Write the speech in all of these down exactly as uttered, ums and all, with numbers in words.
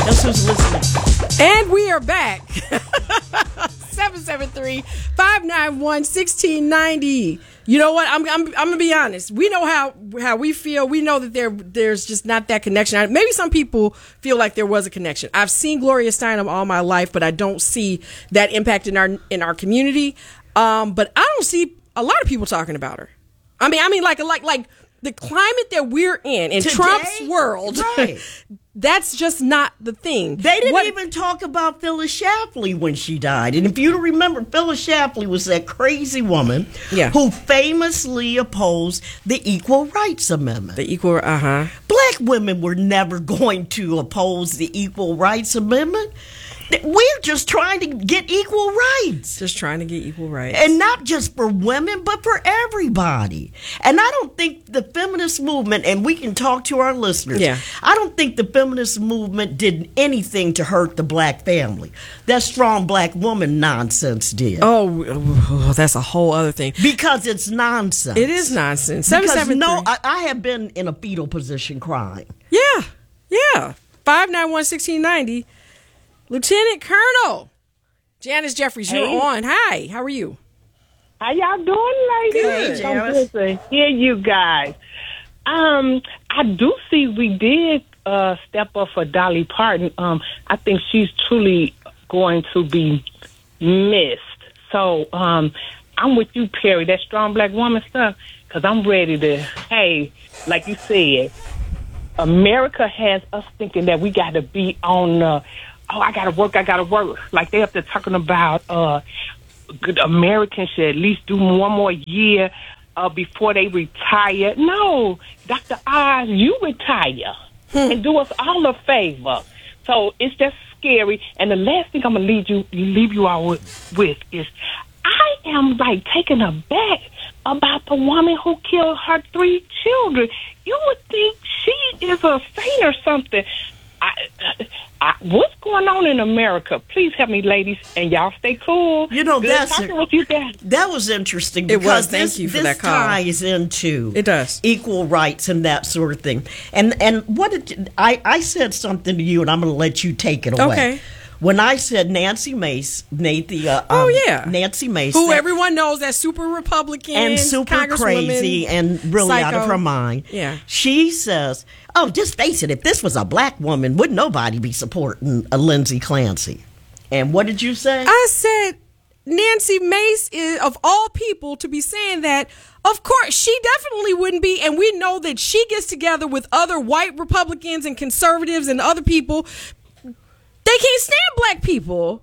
That's who's listening. And we are back. seven seven three, five nine one, one six nine zero. You know what? I'm I'm I'm gonna be honest. We know how how we feel. We know that there there's just not that connection. Maybe some people feel like there was a connection. I've seen Gloria Steinem all my life, but I don't see that impact in our in our community. Um, but I don't see a lot of people talking about her. I mean, I mean, like like like the climate that we're in in Today? Trump's world. Right. That's just not the thing. They didn't what, even talk about Phyllis Shapley when she died. And if you remember, Phyllis Shapley was that crazy woman yeah. who famously opposed the Equal Rights Amendment. The equal, uh-huh. Black women were never going to oppose the Equal Rights Amendment. We're just trying to get equal rights. Just trying to get equal rights. And not just for women, but for everybody. And I don't think the feminist movement, and we can talk to our listeners, yeah. I don't think the feminist movement did anything to hurt the black family. That strong black woman nonsense did. Oh, oh that's a whole other thing. Because it's nonsense. It is nonsense. Because seven seven three. no, I, I have been in a fetal position crying. Yeah, yeah. five nine one, one six nine zero. Lieutenant Colonel Janice Jeffries, you're hey. on. Hi, how are you? How y'all doing, ladies? Good, I'm good to hear you guys. Um, I do see we did uh, step up for Dolly Parton. Um, I think she's truly going to be missed. So um, I'm with you, Perry, that strong black woman stuff, because I'm ready to, hey, like you said, America has us thinking that we got to be on uh, oh, I gotta work, I gotta work. Like they up there talking about uh, good Americans should at least do one more year uh, before they retire. No, Doctor Oz, you retire hmm. and do us all a favor. So it's just scary. And the last thing I'm gonna leave you leave you all with, with is I am like taken aback about the woman who killed her three children. You would think she is a saint or something. I, I, what's going on in America? Please help me, ladies, and y'all stay cool. You know, Good that's talking with you guys. That was interesting It because was. Thank this, you for this that call. ties into It does. equal rights and that sort of thing. And and what did I I said something to you, and I'm going to let you take it away. Okay. When I said Nancy Mace, Nate the uh, oh um, yeah, Nancy Mace, who that, everyone knows that super Republican and super crazy and really psycho. out of her mind. Yeah, she says, "Oh, just face it. If this was a black woman, would nobody be supporting a Lindsay Clancy?" And what did you say? I said Nancy Mace is of all people to be saying that. Of course, she definitely wouldn't be, and we know that she gets together with other white Republicans and conservatives and other people. They can't stand black people.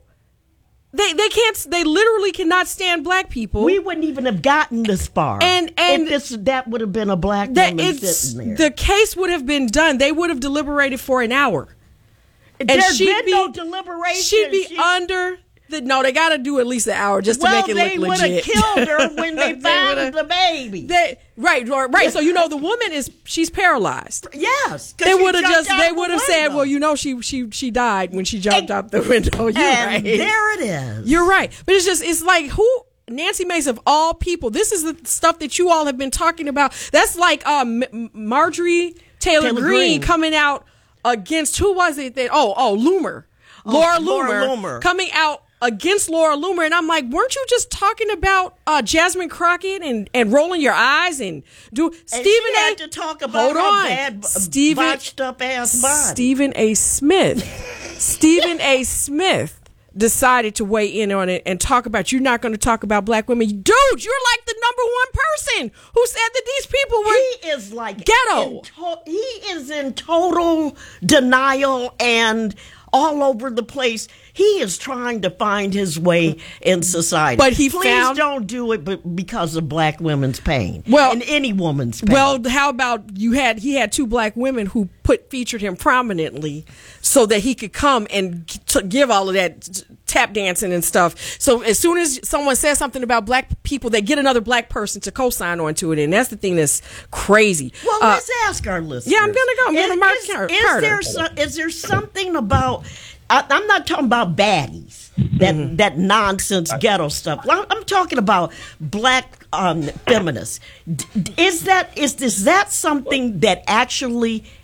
They they can't. They literally cannot stand black people. We wouldn't even have gotten this far, and and if this that would have been a black that woman it's, sitting there. The case would have been done. They would have deliberated for an hour. And There's she'd been be, no deliberation. She'd be she, under the. No, they got to do at least an hour just to well, make it look legit. Well, they would have killed her when they, they found the baby. They, right, right. So you know the woman is she's paralyzed. Yes, they would have just they would have the said, well, you know, she she she died when she jumped and, out the window. You're and right. There it is. You're right, but it's just it's like who. Nancy Mace of all people, this is the stuff that you all have been talking about. That's like um, Marjorie Taylor, Taylor Greene, Greene coming out against who was it that oh oh Loomer, Laura, oh, Loomer, Laura Loomer coming out against Laura Loomer, and I'm like, weren't you just talking about uh, Jasmine Crockett and, and rolling your eyes and do and Stephen she A. had to talk about hold her on, bad, Stephen, botched up ass body. Stephen A. Smith, Stephen A. Smith. Decided to weigh in on it and talk about you're not going to talk about black women. Dude, you're like the number one person who said that these people were he is like ghetto. To- he is in total denial and all over the place. He is trying to find his way in society. But he Please found don't do it but because of black women's pain. Well, and any woman's pain. Well, how about you had he had two black women who put featured him prominently so that he could come and t- give all of that t- tap dancing and stuff. So as soon as someone says something about black people, they get another black person to co-sign onto it, and that's the thing that's crazy. Well, uh, let's ask our listeners. Yeah, I'm gonna go. I'm gonna mark is, Carter. Is there so, is there something about? I, I'm not talking about baddies, that mm-hmm. that nonsense ghetto stuff. I'm, I'm talking about black um, feminists. D- is that is is that something that actually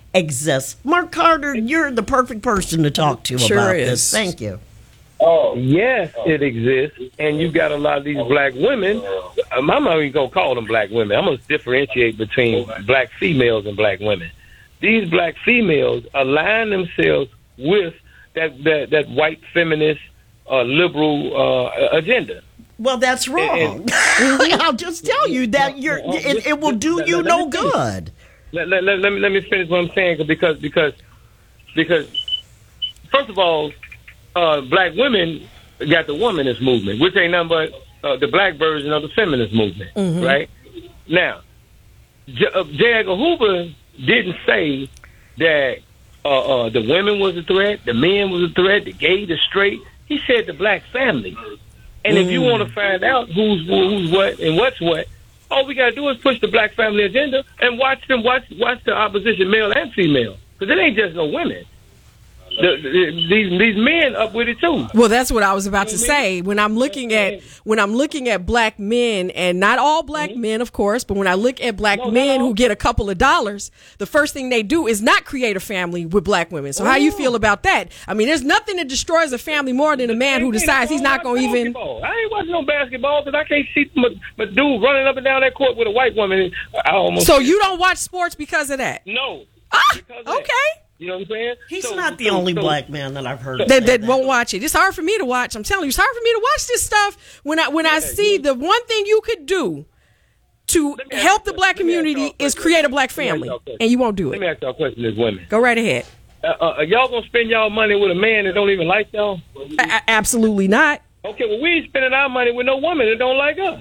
exists. Mark Carter, you're the perfect person to talk to Sure about is. this. Thank you. Oh, yes, it exists, and you got a lot of these black women. Um, I'm not even gonna call them black women. I'm gonna differentiate between black females and black women. These black females align themselves with that that, that white feminist uh, liberal uh, agenda. Well, that's wrong. I'll just tell you that you're. It, it will do you no good. Let, let, let, let me let me finish what I'm saying because because because first of all. Uh, black women got the womanist movement, which ain't nothing but uh, the black version of the feminist movement, mm-hmm. right? Now, J. Uh, J. Edgar Hoover didn't say that uh, uh, the women was a threat, the men was a threat, the gay, the straight. He said the black family. And mm. if you want to find out who's who's what and what's what, all we got to do is push the black family agenda and watch them watch watch the opposition, male and female, because it ain't just no women. The, the, these these men up with it too. Well, that's what I was about to say. When I'm looking at when I'm looking at black men, and not all black mm-hmm. men, of course, but when I look at black no, men no. who get a couple of dollars, the first thing they do is not create a family with black women. So, Ooh. how you feel about that? I mean, there's nothing that destroys a family more than a man who decides he's not going to even. I ain't watching no basketball because I can't see my, my dude running up and down that court with a white woman. I almost so you don't watch sports because of that? No. Ah, because okay. That. You know what I'm saying? He's so, not the so, only so, black man that I've heard that, that, that won't watch it. It's hard for me to watch. I'm telling you, it's hard for me to watch this stuff when I when yeah, I see yeah. the one thing you could do to help the black community is create a black family, and you won't do it. Let me ask y'all a question as women. Go right ahead. Uh, uh, are y'all gonna spend y'all money with a man that don't even like y'all? A- absolutely not. Okay, well we ain't spending our money with no woman that don't like us.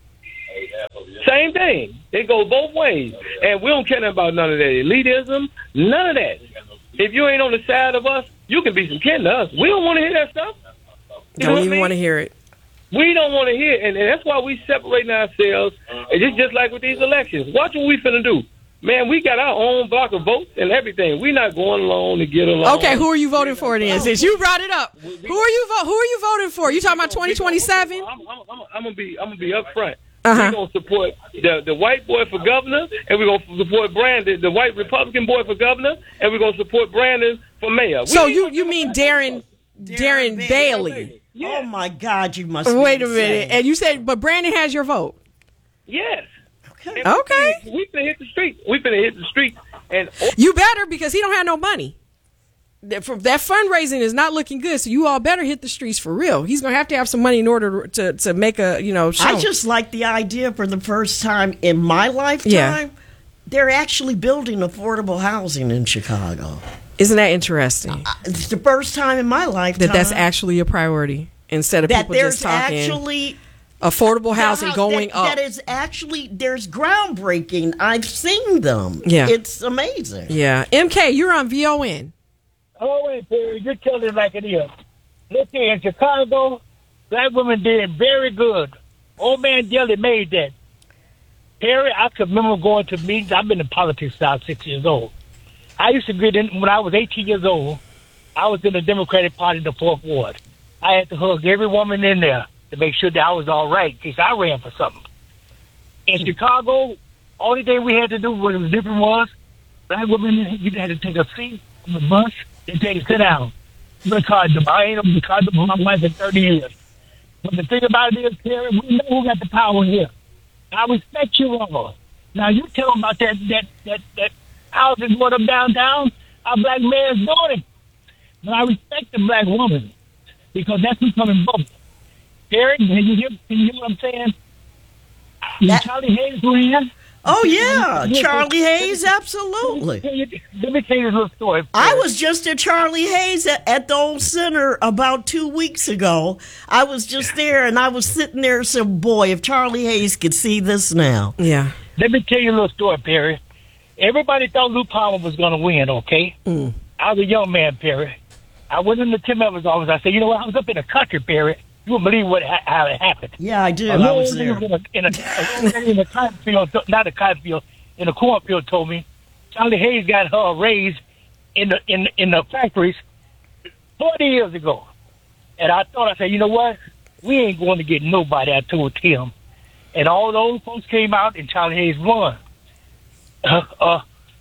Same thing. It goes both ways. And we don't care about none of that elitism, none of that. If you ain't on the side of us, you can be some kin to us. We don't want to hear that stuff. You don't even want to hear it. We don't want to hear it. And, and that's why we separating ourselves. And it's just like with these elections. Watch what we finna do. Man, we got our own block of votes and everything. We're not going along to get along. Okay, who are you voting for then? Since you brought it up, who are you vo- Who are you voting for? You talking about twenty twenty-seven? I'm, I'm, I'm, I'm gonna be I'm gonna be upfront. Uh-huh. We're going to support the, the white boy for governor, and we're going to support Brandon, the white Republican boy for governor, and we're going to support Brandon for mayor. So we you, you mean Darren Darren, Darren Bailey? Bailey. Yeah. Oh, my God, you must Wait be a minute. insane. And you said, but Brandon has your vote? Yes. Okay. And okay. We, we finna hit the street. We finna hit the street. And you better, because he don't have no money. That, for, that fundraising is not looking good, so you all better hit the streets for real. He's gonna have to have some money in order to to make a you know show. I just like the idea for the first time in my lifetime. Yeah. They're actually building affordable housing in Chicago. Isn't that interesting? Uh, it's the first time in my lifetime that that's actually a priority instead of that people there's just talking. Actually, affordable housing going that, up. That is actually there's groundbreaking. I've seen them. Yeah, it's amazing. Yeah, M K, you're on V O N. Oh, wait, Perry, you're telling it like it is. Look here, in Chicago, black women did very good. Old man Jelly made that. Perry, I can remember going to meetings. I've been in politics since I was six years old. I used to get in, when I was eighteen years old, I was in the Democratic Party in the fourth Ward. I had to hug every woman in there to make sure that I was all right in case I ran for something. In Chicago, only thing we had to do what was different was black women, you had to take a seat on the bus and take a sit down. Because I ain't because of my wife in thirty years. But the thing about it is, Terry, we know who got the power here. I respect you all. Now you tell them about that that that that houses going up downtown. Our black man's doing it. But I respect the black woman because that's becoming both. Terry, can you hear? Can you hear what I'm saying? That- Charlie Hayes ran. Oh, yeah. Charlie Hayes, absolutely. Let me tell you a little story. I was just at Charlie Hayes at, at the old center about two weeks ago. I was just there, and I was sitting there and said, boy, if Charlie Hayes could see this now. Yeah. Let me tell you a little story, Perry. Everybody thought Lou Palmer was going to win, okay? Mm. I was a young man, Perry. I went into Tim Evans' office. I said, you know what? I was up in the country, Perry. You wouldn't believe what how it happened. Yeah, I do. A I was lady there. In a, in a, a lady in a cotton field, not a cotton field, in a cornfield told me Charlie Hayes got her a raise in the in in the factories forty years ago. And I thought, I said, you know what? We ain't going to get nobody. I told Tim. And all those folks came out, and Charlie Hayes won. Uh, uh,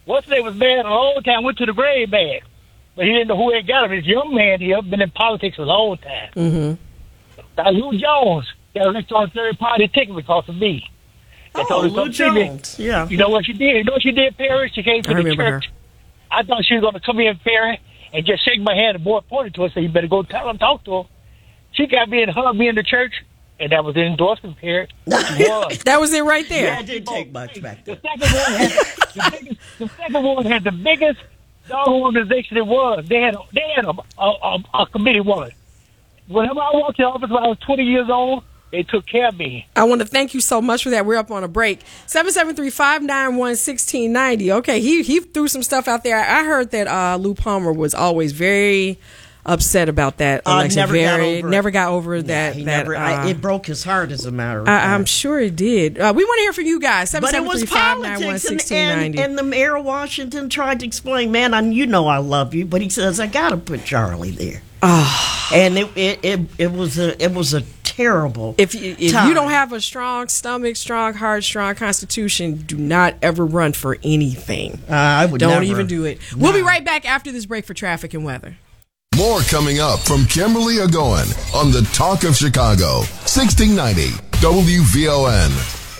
What's name was mad a long time, went to the grave bag. But he didn't know who had got him. This young man here, been in politics a long time. Mm-hmm. Now, Lou Jones got elected on third party ticket because of me. They Oh, told her Lou come see me. Jones. Yeah. You know what she did? You know what she did, Perry? She came to I the remember church. I thought she was going to come in, Perry, and just shake my hand. The boy pointed to her and said, you better go tell him, talk to her. She got me and hugged me in the church, and that was an endorsement, Perry. It was. That was it right there. Yeah, it didn't take much back The then. second one had the, biggest, the second one had the biggest dog organization it was. They had a, they had a, a, a, a committee woman. Whenever I walked in the office when I was twenty years old, they took care of me. I want to thank you so much for that. We're up on a break. seven seven three, five nine one, one six nine zero. Okay, he he threw some stuff out there. I heard that uh, Lou Palmer was always very upset about that Uh, election. never got very, over it. never got over Yeah, that. he that never, uh, I, it broke his heart, as a matter of I, fact. I'm sure it did. Uh, we want to hear from you guys. But it was politics, and, and, and the mayor of Washington tried to explain, man, I, you know I love you, but he says, I got to put Charlie there. Oh. And it, it, it, it, was a, it was a terrible If, you, if time. you don't have a strong stomach, strong heart, strong constitution, do not ever run for anything. Uh, I would Don't never. even do it. We'll be right back after this break for traffic and weather. More coming up from Kimberly Agoin on the Talk of Chicago, sixteen ninety W V O N.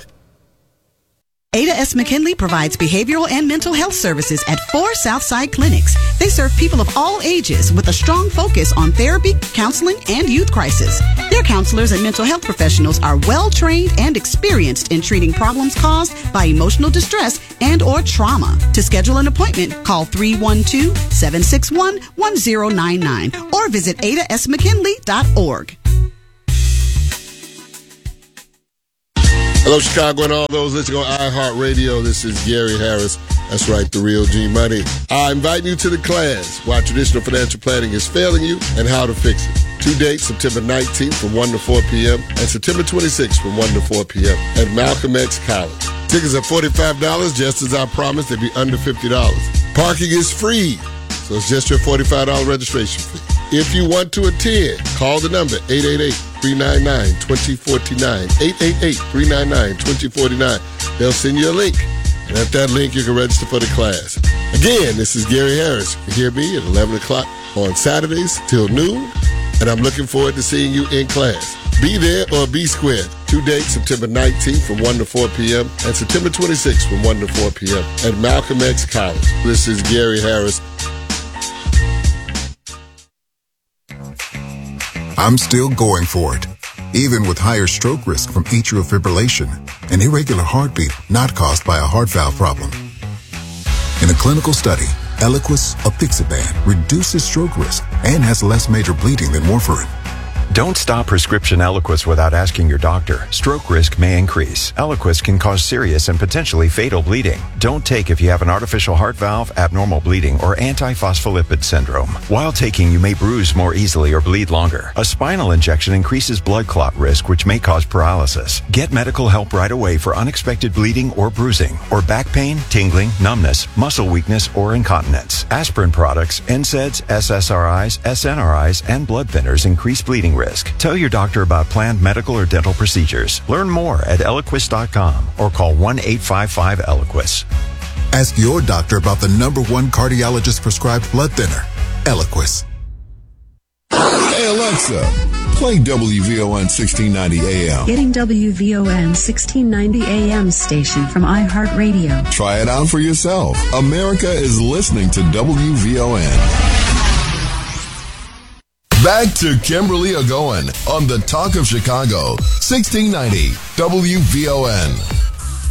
Ada S. McKinley provides behavioral and mental health services at four Southside clinics. They serve people of all ages with a strong focus on therapy, counseling, and youth crisis. Their counselors and mental health professionals are well-trained and experienced in treating problems caused by emotional distress and or trauma. To schedule an appointment, call three one two, seven six one, one zero nine nine or visit ada s mckinley dot org. Hello, Chicago, and all those listening on iHeartRadio. This is Gary Harris. That's right, the real G Money. I invite you to the class, Why Traditional Financial Planning is Failing You and How to Fix It. Two dates, September nineteenth from one to four p.m. and September twenty-sixth from one to four p.m. at Malcolm X College. Tickets are forty-five dollars, just as I promised, they'd be under fifty dollars. Parking is free, so it's just your forty-five dollars registration fee. If you want to attend, call the number eight eight eight, three nine nine, two zero four nine, eight eight eight, three nine nine, two zero four nine. They'll send you a link, and at that link, you can register for the class. Again, this is Gary Harris. You can hear me at eleven o'clock on Saturdays till noon, and I'm looking forward to seeing you in class. Be there or be square. Two dates, September nineteenth from one to four p.m. and September twenty-sixth from one to four p.m. at Malcolm X College. This is Gary Harris. I'm still going for it, even with higher stroke risk from atrial fibrillation, an irregular heartbeat not caused by a heart valve problem. In a clinical study, Eliquis apixaban reduces stroke risk and has less major bleeding than warfarin. Don't stop prescription Eliquis without asking your doctor. Stroke risk may increase. Eliquis can cause serious and potentially fatal bleeding. Don't take if you have an artificial heart valve, abnormal bleeding, or antiphospholipid syndrome. While taking, you may bruise more easily or bleed longer. A spinal injection increases blood clot risk, which may cause paralysis. Get medical help right away for unexpected bleeding or bruising, or back pain, tingling, numbness, muscle weakness, or incontinence. Aspirin products, N SAIDs, S S R Is, S N R Is, and blood thinners increase bleeding risk. Tell your doctor about planned medical or dental procedures. Learn more at Eliquis dot com or call one eight five five Eliquis. Ask your doctor about the number one cardiologist prescribed blood thinner, Eliquis. Hey Alexa, play W V O N sixteen ninety A M. Getting W V O N sixteen ninety A M station from iHeartRadio. Try it out for yourself. America is listening to W V O N. Back to Kimberly Agoin on the Talk of Chicago, sixteen ninety W V O N.